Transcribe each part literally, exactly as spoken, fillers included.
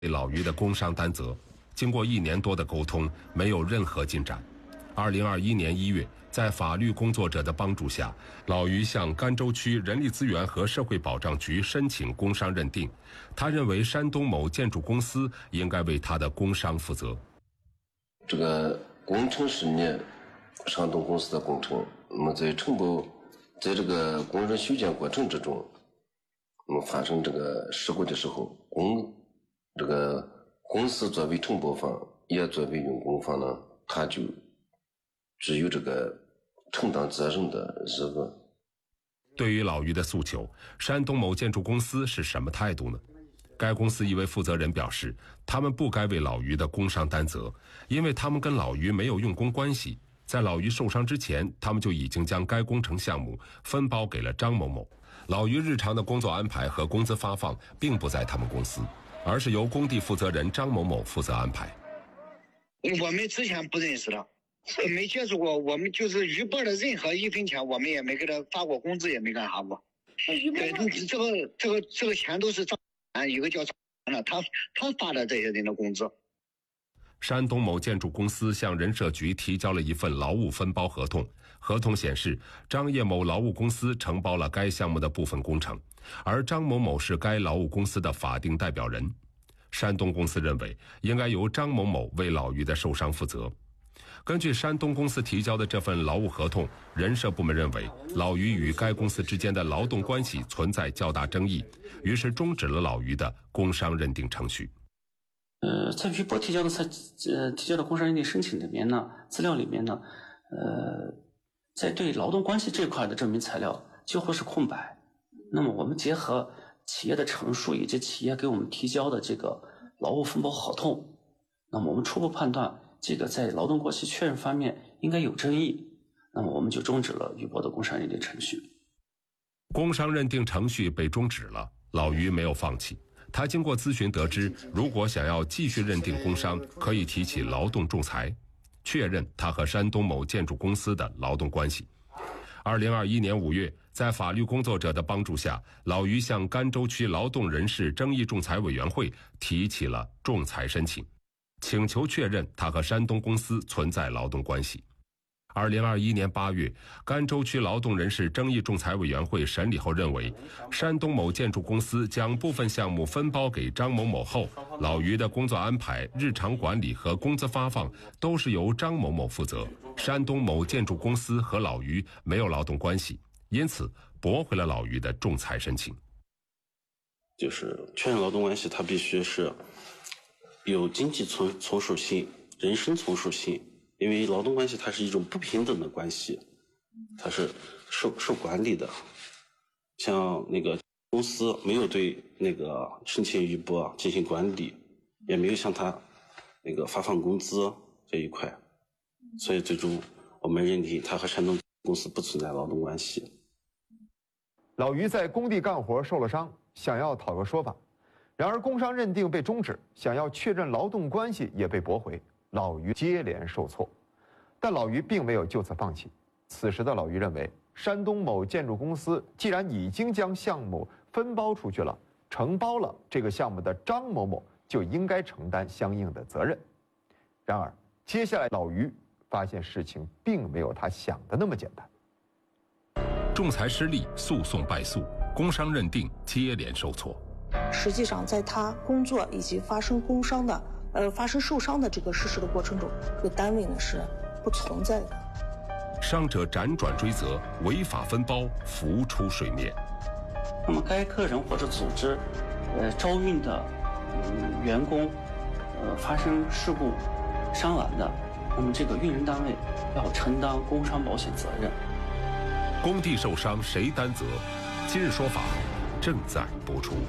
老于的工伤担责。经过一年多的沟通，没有任何进展。二零二一年一月，在法律工作者的帮助下，老于向甘州区人力资源和社会保障局申请工伤认定。他认为山东某建筑公司应该为他的工伤负责。 这个工程是呢，山东公司的工程，那么在承包，在这个工程修建过程之中，那么发生这个事故的时候，公这个公司作为承包方，也作为用工方呢，他就只有这个承担责任的义务。 对于老于的诉求，山东某建筑公司是什么态度呢？该公司一位负责人表示，他们不该为老于的工伤担责，因为他们跟老于没有用工关系。在老于受伤之前，他们就已经将该工程项目分包给了张某某。老于日常的工作安排和工资发放并不在他们公司，而是由工地负责人张某某负责安排。 我们之前不认识他，没接触过，我们就是余波的任何一分钱，我们也没给他发过工资，也没干啥过。对，这个这个这个钱都是张一个叫张的，他他发的这些人的工资。 山东某建筑公司向人社局提交了一份劳务分包合同，合同显示张叶某劳务公司承包了该项目的部分工程，而张某某是该劳务公司的法定代表人。山东公司认为应该由张某某为老于的受伤负责。根据山东公司提交的这份劳务合同，人社部门认为老于与该公司之间的劳动关系存在较大争议，于是终止了老于的工伤认定程序。 呃，在余波提交的在呃提交的工伤认定申请里面呢，资料里面呢，呃，在对劳动关系这块的证明材料几乎是空白。那么我们结合企业的陈述以及企业给我们提交的这个劳务分包合同，那么我们初步判断这个在劳动关系确认方面应该有争议，那么我们就终止了余波的工伤认定程序。 工伤认定程序被终止了，老于没有放弃。他经过咨询得知，如果想要继续认定工伤，可以提起劳动仲裁，确认他和山东某建筑公司的劳动关系。二零二一年五月，在法律工作者的帮助下，老于向甘州区劳动人事争议仲裁委员会提起了仲裁申请，请求确认他和山东公司存在劳动关系。二零二一年八月，甘州区劳动人事争议仲裁委员会审理后认为，山东某建筑公司将部分项目分包给张某某后，老于的工作安排、日常管理和工资发放都是由张某某负责，山东某建筑公司和老于没有劳动关系，因此驳回了老于的仲裁申请。 就是确认劳动关系，它必须是有经济从从属性、人身从属性。因为劳动关系它是一种不平等的关系，它是受受管理的。像那个公司没有对那个申请余波进行管理，也没有向他那个发放工资这一块，所以最终我们认定他和山东公司不存在劳动关系。 老于在工地干活受了伤，想要讨个说法，然而工伤认定被终止，想要确认劳动关系也被驳回。老于接连受挫，但老于并没有就此放弃。此时的老于认为，山东某建筑公司既然已经将项目分包出去了，承包了这个项目的张某某就应该承担相应的责任。然而，接下来老于发现事情并没有他想的那么简单。 仲裁失利，诉讼败诉，工伤认定接连受挫。 实际上，在他工作以及发生工伤的。呃，发生受伤的这个事实的过程中，这个单位呢是不存在的。 伤者辗转追责，违法分包浮出水面。 那么，该个人或者组织，呃，招运的、嗯、员工，呃，发生事故伤亡的，那么这个运营单位要承担工伤保险责任。 工地受伤谁担责？今日说法正在播出。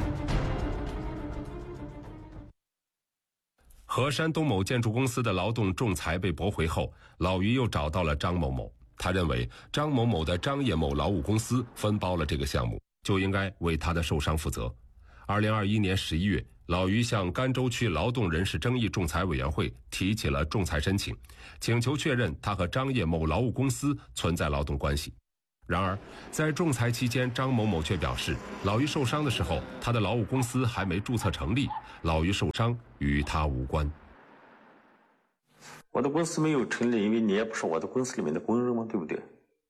和山东某建筑公司的劳动仲裁被驳回后，老于又找到了张某某。他认为张某某的张叶某劳务公司分包了这个项目，就应该为他的受伤负责。二零二一年十一月，老于向甘州区劳动人事争议仲裁委员会提起了仲裁申请，请求确认他和张叶某劳务公司存在劳动关系。 然而，在仲裁期间，张某某却表示，老于受伤的时候，他的劳务公司还没注册成立，老于受伤与他无关。 我的公司没有成立，因为你也不是我的公司里面的工人嘛，对不对？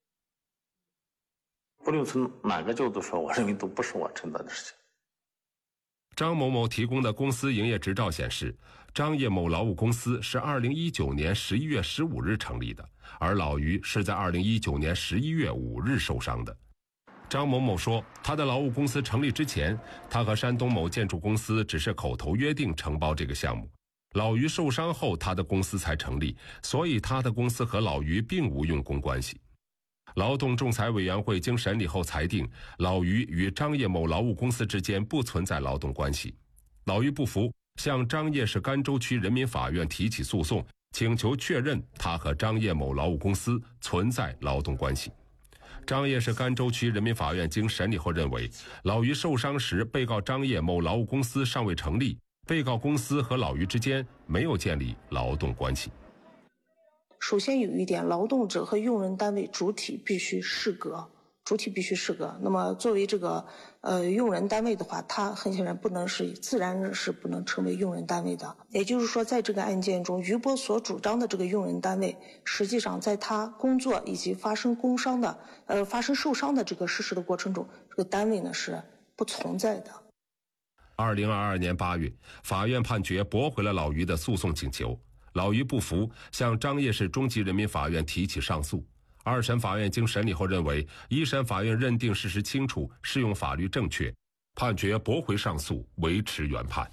不论从哪个角度说，我认为都不是我承担的事情。 张某某提供的公司营业执照显示，张业某劳务公司是二零一九年十一月十五日成立的，而老于是在二零一九年十一月五日受伤的。张某某说，他的劳务公司成立之前，他和山东某建筑公司只是口头约定承包这个项目。老于受伤后，他的公司才成立，所以他的公司和老于并无用工关系。劳动仲裁委员会经审理后裁定，老于与张业某劳务公司之间不存在劳动关系。老于不服，向张掖市甘州区人民法院提起诉讼，请求确认他和张业某劳务公司存在劳动关系。张掖市甘州区人民法院经审理后认为，老于受伤时，被告张业某劳务公司尚未成立，被告公司和老于之间没有建立劳动关系。 首先有一点，劳动者和用人单位主体必须适格，主体必须适格。那么作为这个呃用人单位的话，它很显然不能是自然人是不能成为用人单位的。也就是说，在这个案件中，于波所主张的这个用人单位，实际上在他工作以及发生工伤的呃发生受伤的这个事实的过程中，这个单位呢是不存在的。 二零二二年八月，法院判决驳回了老于的诉讼请求。老于不服，向张掖市中级人民法院提起上诉。二审法院经审理后认为，一审法院认定事实清楚，适用法律正确，判决驳回上诉，维持原判。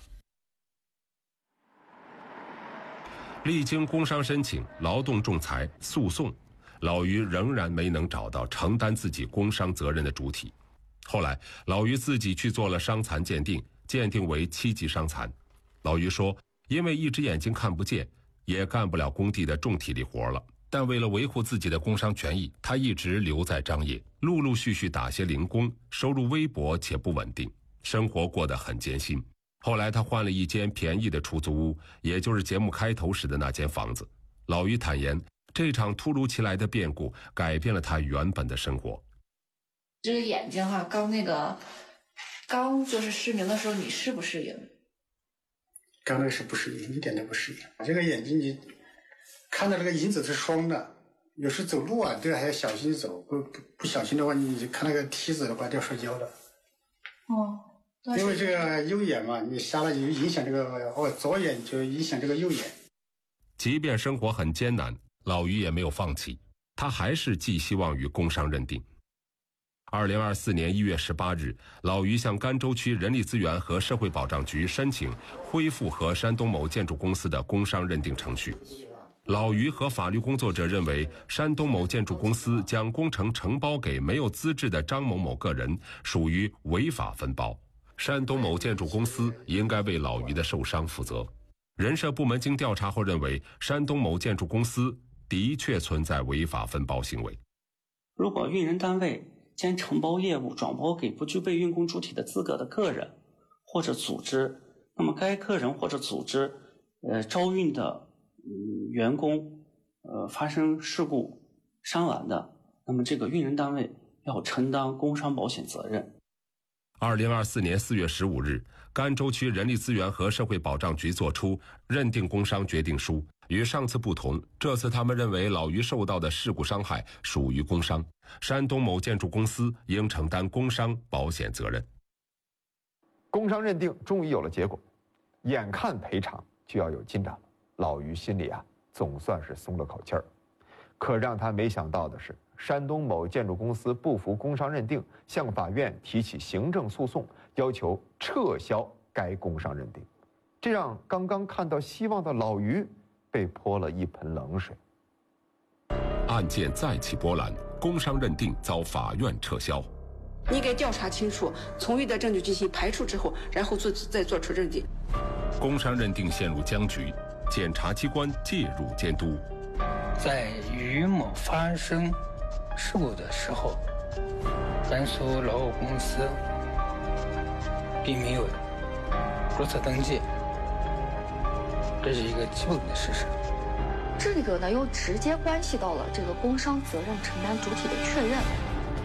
历经工伤申请、劳动仲裁、诉讼，老于仍然没能找到承担自己工伤责任的主体。后来，老于自己去做了伤残鉴定，鉴定为七级伤残。老于说，因为一只眼睛看不见，也干不了工地的重体力活了，但为了维护自己的工伤权益，他一直留在张掖，陆陆续续打些零工，收入微薄且不稳定，生活过得很艰辛。后来他换了一间便宜的出租屋，也就是节目开头时的那间房子。老于坦言，这场突如其来的变故改变了他原本的生活。 这个眼睛哈、啊，刚那个刚就是失明的时候，你适不适应？ 刚开始不适应，一点都不适应。这个眼睛你看到这个影子是双的，有时走路啊都还要小心走，不不不小心的话，你看那个梯子的话掉摔跤的。 哦， 因为这个右眼嘛，你瞎了就影响这个哦，左眼就影响这个右眼。 即便生活很艰难，老于也没有放弃，他还是寄希望于工伤认定。二零二四年一月十八日，老于向甘州区人力资源和社会保障局申请恢复和山东某建筑公司的工伤认定程序。老于和法律工作者认为，山东某建筑公司将工程承包给没有资质的张某某个人，属于违法分包。山东某建筑公司应该为老于的受伤负责。人社部门经调查后认为，山东某建筑公司的确存在违法分包行为。 如果运营单位将承包业务转包给不具备运工主体的资格的个人或者组织，那么该个人或者组织呃招运的嗯员工呃发生事故伤亡的，那么这个运营单位要承担工伤保险责任。 二零二四年四月十五日，甘州区人力资源和社会保障局作出认定工伤决定书。与上次不同，这次他们认为老于受到的事故伤害属于工伤，山东某建筑公司应承担工伤保险责任。 工伤认定终于有了结果，眼看赔偿就要有进展了，老于心里啊总算是松了口气儿。可让他没想到的是，山东某建筑公司不服工伤认定，向法院提起行政诉讼，要求撤销该工伤认定，这让刚刚看到希望的老于被泼了一盆冷水。 案件再起波澜，工伤认定遭法院撤销。 你给调查清楚，从余的证据进行排除之后，然后做再做出认定。 工伤认定陷入僵局，检察机关介入监督。 在于某发生事故的时候，甘肃劳务公司并没有注册登记，这是一个基本的事实。 这个呢，又直接关系到了这个工伤责任承担主体的确认。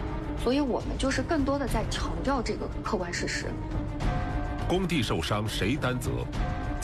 所以我们就是更多的在强调这个客观事实。 工地受伤谁担责？